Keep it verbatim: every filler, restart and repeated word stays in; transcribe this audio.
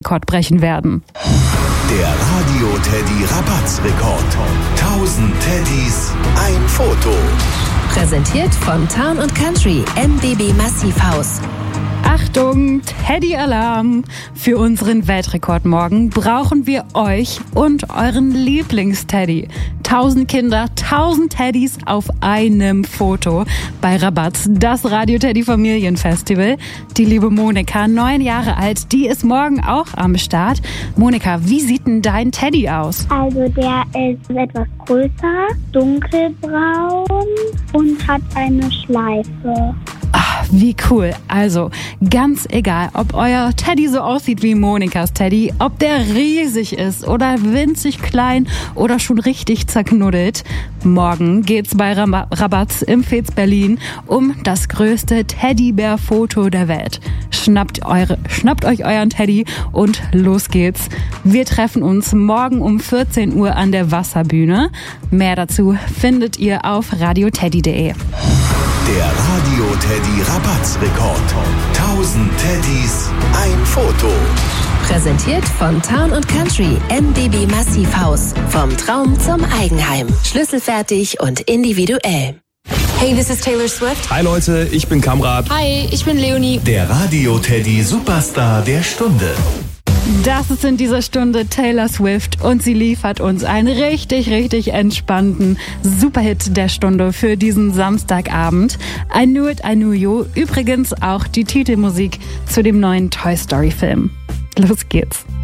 Weltrekord brechen werden. Der Radio Teddy Rabatzrekord. tausend Teddys, ein Foto. Präsentiert von Town und Country M B B Massivhaus. Achtung, Teddy-Alarm! Für unseren Weltrekord morgen brauchen wir euch und euren Lieblingsteddy. Tausend Kinder, tausend Teddys auf einem Foto bei Rabatz, das Radio-Teddy-Familienfestival. Die liebe Monika, neun Jahre alt, die ist morgen auch am Start. Monika, wie sieht denn dein Teddy aus? Also der ist etwas größer, dunkelbraun und hat eine Schleife. Ach, wie cool. Also, ganz egal, ob euer Teddy so aussieht wie Monikas Teddy, ob der riesig ist oder winzig klein oder schon richtig zerknuddelt. Morgen geht's bei Rabatz im Fez Berlin um das größte Teddybär-Foto der Welt. Schnappt, eure, schnappt euch euren Teddy und los geht's. Wir treffen uns morgen um vierzehn Uhr an der Wasserbühne. Mehr dazu findet ihr auf radio teddy punkt de. Der Radio Teddy Rabatzrekord. tausend Teddys, ein Foto. Präsentiert von Town und Country M B B Massivhaus. Vom Traum zum Eigenheim. Schlüsselfertig und individuell. Hey, this is Taylor Swift. Hi Leute, ich bin Kamrat. Hi, ich bin Leonie. Der Radio Teddy Superstar der Stunde. Das ist in dieser Stunde Taylor Swift und sie liefert uns einen richtig, richtig entspannten Superhit der Stunde für diesen Samstagabend. I Knew It, I Knew You. Übrigens auch die Titelmusik zu dem neuen Toy Story Film. Los geht's.